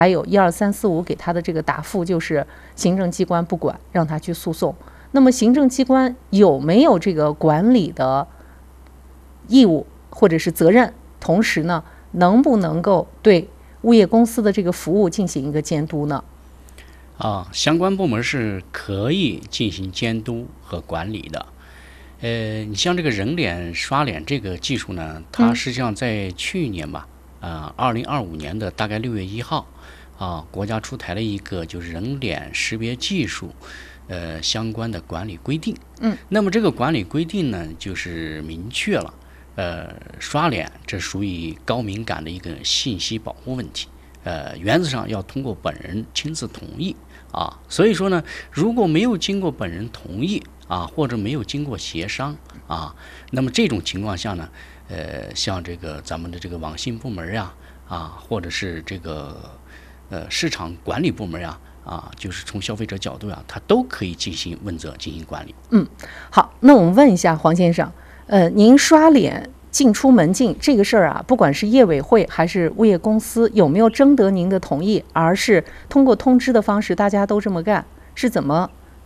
还有12345给他的这个答复就是行政机关不管，让他去诉讼。那么行政机关有没有这个管理的义务或者是责任？同时呢，能不能够对物业公司的这个服务进行一个监督呢？ 相关部门是可以进行监督和管理的。你像这个人脸刷脸这个技术呢，它实际上在去年吧，2025年的大概6月1号国家出台了一个就是人脸识别技术相关的管理规定。那么这个管理规定呢，就是明确了刷脸这属于高敏感的一个信息保护问题，原则上要通过本人亲自同意所以说呢，如果没有经过本人同意或者没有经过协商那么这种情况下呢，像这个咱们的这个网信部门呀或者是这个市场管理部门呀就是从消费者角度它都可以进行问责，进行管理。 好，那我们问一下黄先生，您刷脸进出门禁这个事儿不管是业委会还是物业公司，有没有征得您的同意，而是通过通知的方式大家都这么干，是怎么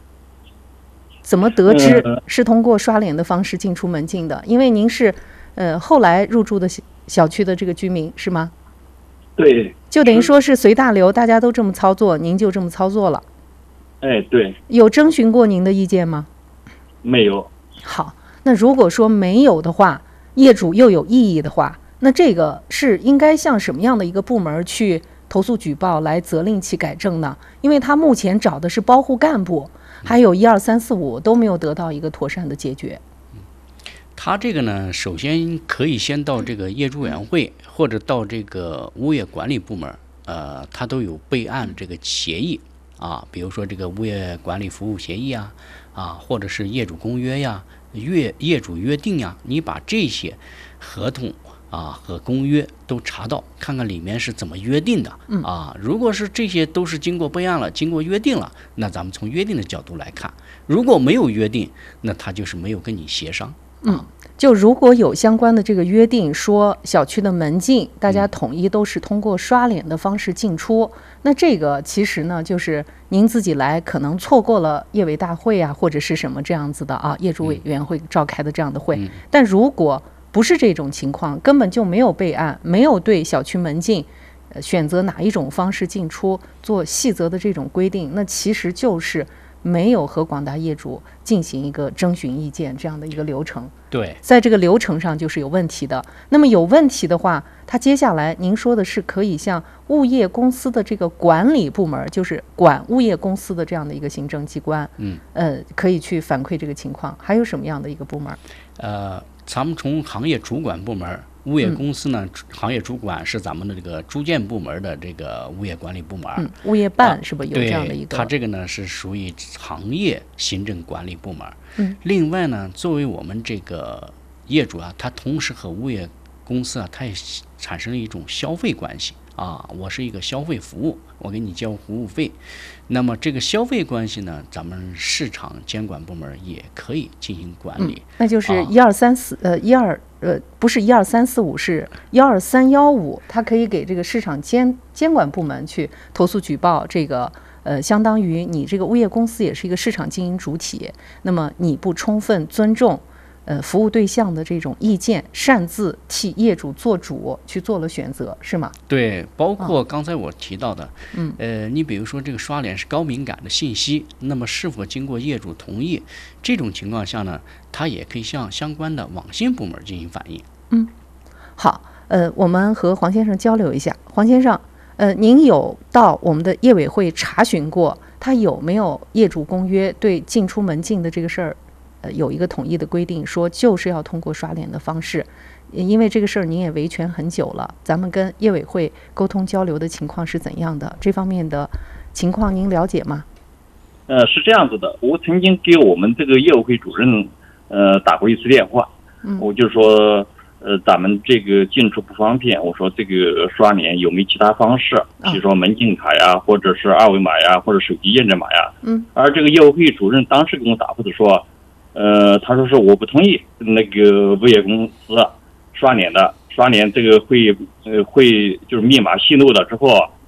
得知是通过刷脸的方式进出门禁的？因为您是后来入住的小区的这个居民是吗？ 对， 就等于说是随大流，大家都这么操作，您就这么操作了。 对。 有征询过您的意见吗？ 没有。 好，那如果说没有的话，业主又有异议的话，那这个是应该向什么样的一个部门去投诉举报来责令其改正呢？因为他目前找的是包户干部，还有12345都没有得到一个妥善的解决。 他这个呢，首先可以先到这个业主委员会或者到这个物业管理部门，他都有备案这个协议比如说这个物业管理服务协议或者是业主公约呀、业主约定呀，你把这些合同和公约都查到，看看里面是怎么约定的如果是这些都是经过备案了，经过约定了，那咱们从约定的角度来看；如果没有约定，那他就是没有跟你协商。 就如果有相关的这个约定，说小区的门禁大家统一都是通过刷脸的方式进出，那这个其实呢，就是您自己来可能错过了业委大会或者是什么这样子的业主委员会召开的这样的会。但如果不是这种情况，根本就没有备案，没有对小区门禁选择哪一种方式进出做细则的这种规定，那其实就是没有和广大业主进行一个征询意见这样的一个流程。 对， 在这个流程上就是有问题的。那么有问题的话，他接下来您说的是可以向物业公司的这个管理部门，就是管物业公司的这样的一个行政机关，可以去反馈这个情况。还有什么样的一个部门？ 咱们从行业主管部门，物业公司呢，行业主管是咱们的这个住建部门的这个物业管理部门， 物业办是不是有这样的一个？ 对，它这个呢是属于行业行政管理部门。另外呢，作为我们这个业主他同时和物业公司它也产生了一种消费关系我是一个消费服务，我给你交服务费。那么这个消费关系呢，咱们市场监管部门也可以进行管理。 那就是不是12345，是12315，它可以给这个市场监管部门去投诉举报这个。相当于你这个物业公司也是一个市场经营主体，那么你不充分尊重服务对象的这种意见，擅自替业主做主去做了选择，是吗？ 对，包括刚才我提到的，你比如说这个刷脸是高敏感的信息，那么是否经过业主同意，这种情况下呢，他也可以向相关的网信部门进行反映。 好，我们和黄先生交流一下，黄先生。您有到我们的业委会查询过，他有没有业主公约对进出门禁的这个事儿，有一个统一的规定，说就是要通过刷脸的方式？因为这个事儿您也维权很久了，咱们跟业委会沟通交流的情况是怎样的？这方面的情况您了解吗？ 是这样子的，我曾经给我们这个业委会主任打过一次电话，我就说。咱们这个进出不方便，我说这个刷脸有没有其他方式，比如说门禁卡呀，或者是二维码呀，或者手机验证码呀。而这个业委会主任当时给我答复的说，他说是我不同意那个物业公司刷脸这个会就是密码泄露了之后，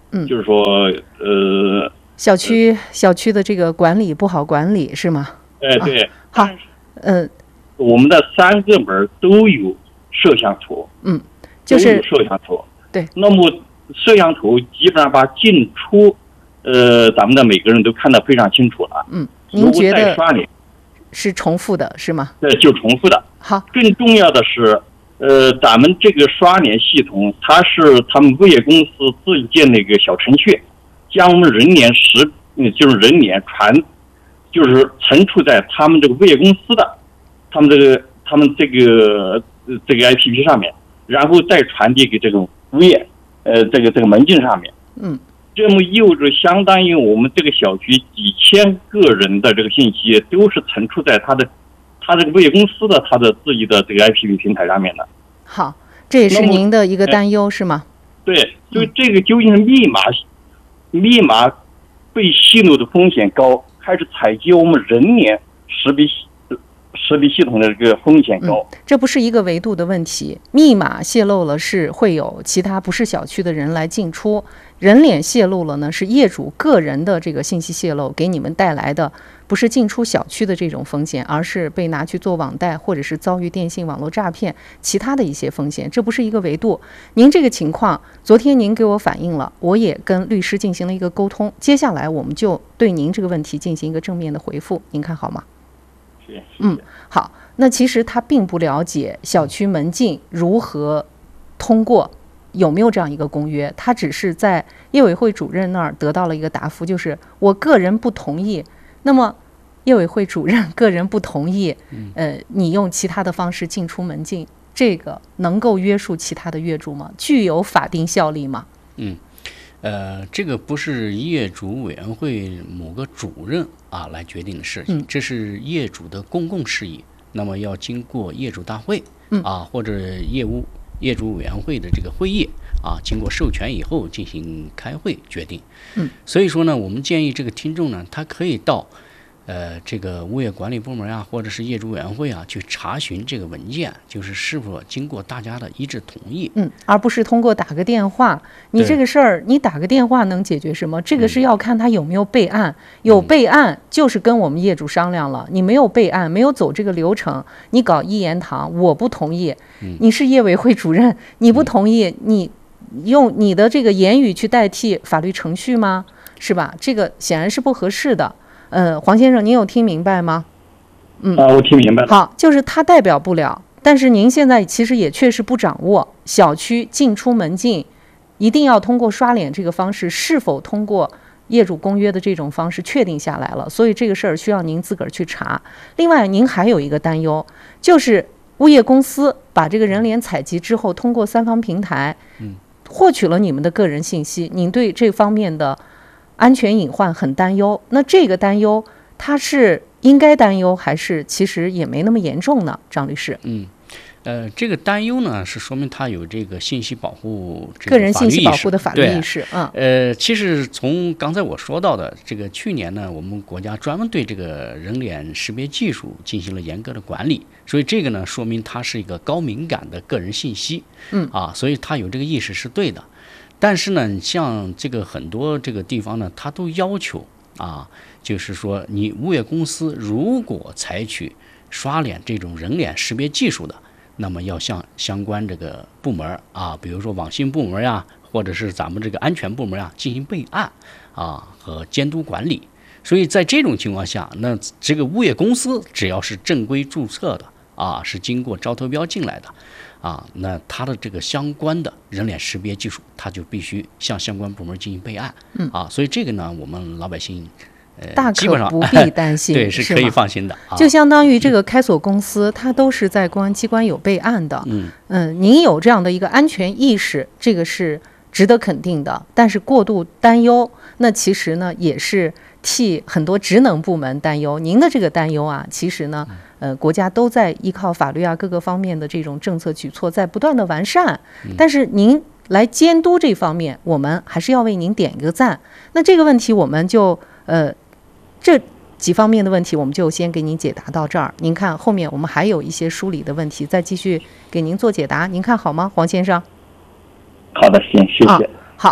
就是说小区的这个管理不好管理是吗？ 对， 好， 我们的3个门都有摄像头， 就是都有摄像头， 对。 那么摄像头基本上把进出，咱们的每个人都看得非常清楚了。 您觉得刷脸是重复的是吗？ 对，就重复的。 好， 更重要的是，咱们这个刷脸系统，它是他们物业公司自己建那个小程序，将我们人脸就是人脸就是存储在他们这个物业公司的，他们这个APP 上面，然后再传递给这个物业，这个门禁上面。这么意味着相当于我们这个小区几千个人的这个信息都是存储在他这个物业公司的他的自己的这个 APP 平台上面的。 好，这也是您的一个担忧是吗？ 对，所以这个究竟是密码被泄露的风险高，还是采集我们人脸识别系统的这个风险高？ 这不是一个维度的问题。密码泄露了是会有其他不是小区的人来进出，人脸泄露了呢是业主个人的这个信息泄露给你们带来的不是进出小区的这种风险，而是被拿去做网贷或者是遭遇电信网络诈骗其他的一些风险，这不是一个维度。您这个情况昨天您给我反映了，我也跟律师进行了一个沟通，接下来我们就对您这个问题进行一个正面的回复，您看好吗？好，那其实他并不了解小区门禁如何通过，有没有这样一个公约，他只是在业委会主任那儿得到了一个答复，就是我个人不同意。那么业委会主任个人不同意，你用其他的方式进出门禁，这个能够约束其他的业主吗？具有法定效力吗？ 这个不是业主委员会某个主任来决定的事情，这是业主的公共事宜，那么要经过业主大会或者业主委员会的这个会议经过授权以后进行开会决定。所以说呢，我们建议这个听众呢，他可以到这个物业管理部门或者是业主委员会去查询这个文件，就是是否经过大家的一致同意， 而不是通过打个电话。你这个事儿，你打个电话能解决什么？这个是要看他有没有备案，有备案就是跟我们业主商量了。你没有备案，没有走这个流程，你搞一言堂，我不同意。你是业委会主任，你不同意，你用你的这个言语去代替法律程序吗？是吧？这个显然是不合适的。黄先生，您有听明白吗？ 我听明白了。 好，就是他代表不了，但是您现在其实也确实不掌握小区进出门禁一定要通过刷脸这个方式，是否通过业主公约的这种方式确定下来了，所以这个事儿需要您自个儿去查。另外，您还有一个担忧，就是物业公司把这个人脸采集之后，通过3方平台获取了你们的个人信息，您对这方面的安全隐患很担忧。那这个担忧，它是应该担忧，还是其实也没那么严重呢？张律师， 这个担忧呢，是说明他有这个信息保护、 个人信息保护的法律意识。 其实从刚才我说到的这个，去年呢，我们国家专门对这个人脸识别技术进行了严格的管理，所以这个呢，说明它是一个高敏感的个人信息。所以他有这个意识是对的。但是呢，像这个很多这个地方呢，他都要求就是说你物业公司如果采取刷脸这种人脸识别技术的，那么要向相关这个部门比如说网信部门或者是咱们这个安全部门进行备案和监督管理。所以在这种情况下，那这个物业公司只要是正规注册的是经过招投标进来的那它的这个相关的人脸识别技术，它就必须向相关部门进行备案所以这个呢，我们老百姓大可不必担心对，是可以放心的就相当于这个开锁公司，它都是在公安机关有备案的。您有这样的一个安全意识，这个是值得肯定的。但是过度担忧，那其实呢也是替很多职能部门担忧。您的这个担忧其实呢国家都在依靠法律各个方面的这种政策举措在不断的完善，但是您来监督这方面，我们还是要为您点一个赞。那这个问题我们就这几方面的问题我们就先给您解答到这儿。您看后面我们还有一些梳理的问题，再继续给您做解答，您看好吗，黄先生？ 好的，行，谢谢。 好，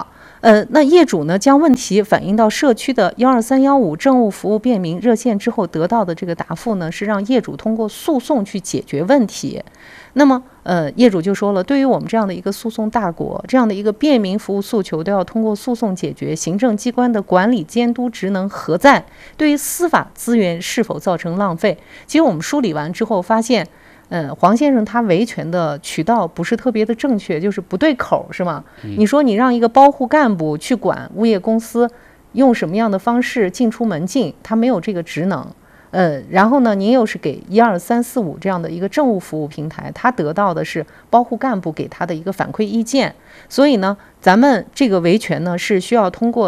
那业主呢将问题反映到社区的12315政务服务便民热线之后，得到的这个答复呢是让业主通过诉讼去解决问题。那么业主就说了，对于我们这样的一个诉讼大国，这样的一个便民服务诉求都要通过诉讼解决，行政机关的管理监督职能何在？对于司法资源是否造成浪费？其实我们梳理完之后发现，黄先生他维权的渠道不是特别的正确，就是不对口，是吗？你说你让一个包户干部去管物业公司用什么样的方式进出门禁，他没有这个职能。然后呢，您又是给12345这样的一个政务服务平台，他得到的是包户干部给他的一个反馈意见。所以呢，咱们这个维权呢是需要通过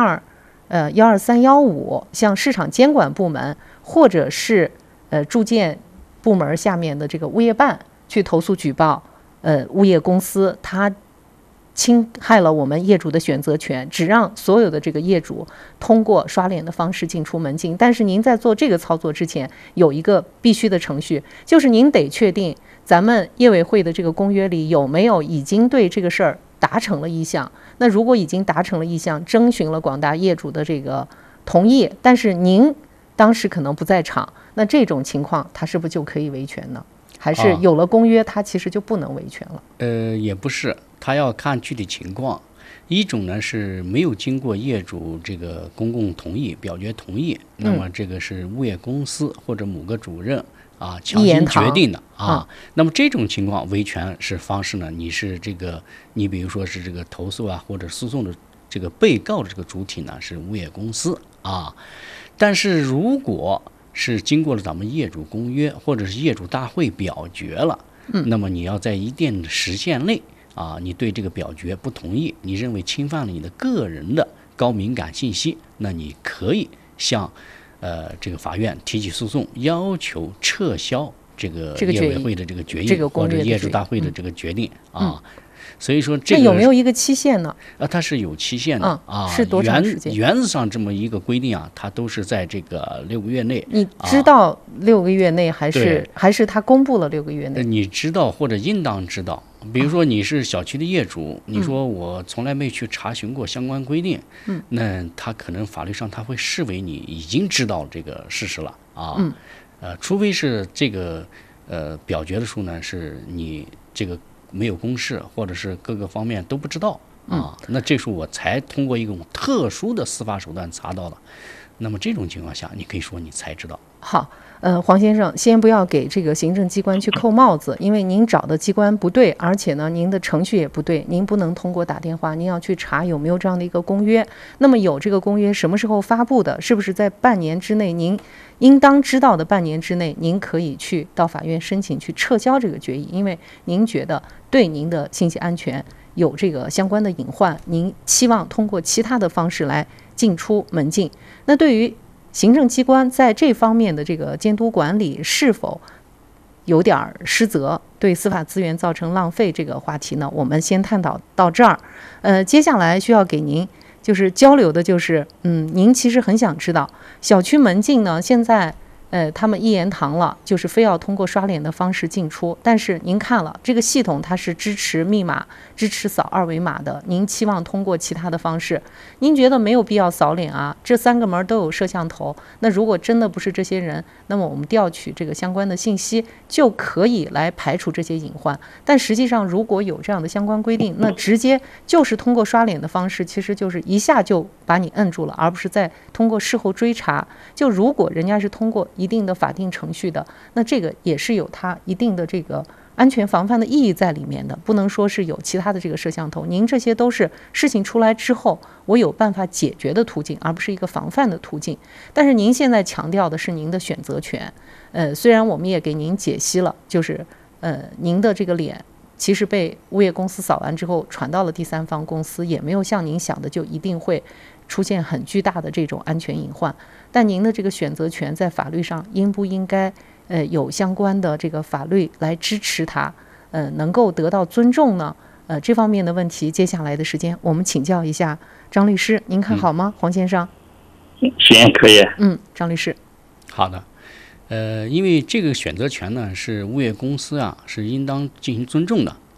12315向市场监管部门或者是住建部门下面的这个物业办去投诉举报，物业公司它侵害了我们业主的选择权，只让所有的这个业主通过刷脸的方式进出门禁。但是您在做这个操作之前，有一个必须的程序，就是您得确定咱们业委会的这个公约里有没有已经对这个事儿达成了意向。那如果已经达成了意向，征询了广大业主的这个同意，但是您当时可能不在场，那这种情况他是不是就可以维权呢？还是有了公约他其实就不能维权了？ 也不是，他要看具体情况。一种呢是没有经过业主这个公共同意、表决同意，那么这个是物业公司或者某个主任强行决定的那么这种情况维权是方式呢？你比如说是这个投诉或者诉讼的这个被告的这个主体呢是物业公司但是如果是经过了咱们业主公约或者是业主大会表决了，那么你要在一定的时限内你对这个表决不同意，你认为侵犯了你的个人的高敏感信息，那你可以向这个法院提起诉讼，要求撤销这个业委会的这个决议或者业主大会的这个决定所以说这个有没有一个期限呢？ 它是有期限的是多长时间？ 原则上这么一个规定它都是在这个6个月内。 你知道6个月内还是他公布了6个月内？ 你知道或者应当知道。比如说你是小区的业主，你说我从来没去查询过相关规定，那他可能法律上他会视为你已经知道这个事实了除非是这个表决的时候呢是你这个没有公示，或者是各个方面都不知道那这时候我才通过一种特殊的司法手段查到了。那么这种情况下，你可以说你才知道。 好，黄先生，先不要给这个行政机关去扣帽子，因为您找的机关不对，而且呢，您的程序也不对，您不能通过打电话，您要去查有没有这样的一个公约。那么有这个公约什么时候发布的？是不是在半年之内？您应当知道的半年之内，您可以去到法院申请去撤销这个决议，因为您觉得对您的信息安全有这个相关的隐患，您期望通过其他的方式来进出门禁。那对于行政机关在这方面的这个监督管理是否有点失责，对司法资源造成浪费这个话题呢，我们先探讨到这儿。接下来需要给您就是交流的就是，您其实很想知道小区门禁呢，现在他们一言堂了，就是非要通过刷脸的方式进出。但是您看了这个系统，它是支持密码、支持扫二维码的。您期望通过其他的方式，您觉得没有必要扫脸这3个门都有摄像头。那如果真的不是这些人，那么我们调取这个相关的信息，就可以来排除这些隐患。但实际上，如果有这样的相关规定，那直接就是通过刷脸的方式，其实就是一下就把你摁住了，而不是再通过事后追查。就如果人家是通过一定的法定程序的，那这个也是有它一定的这个安全防范的意义在里面的，不能说是有其他的这个摄像头。您这些都是事情出来之后我有办法解决的途径，而不是一个防范的途径。但是您现在强调的是您的选择权，虽然我们也给您解析了，就是您的这个脸其实被物业公司扫完之后传到了第三方公司，也没有像您想的就一定会出现很巨大的这种安全隐患。但您的这个选择权在法律上应不应该有相关的这个法律来支持它能够得到尊重呢？这方面的问题，接下来的时间我们请教一下张律师，您看好吗？黄先生？ 行，可以。 张律师。 好的。因为这个选择权呢是物业公司是应当进行尊重的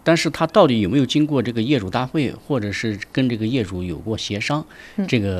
但是他到底有没有经过这个业主大会，或者是跟这个业主有过协商，这个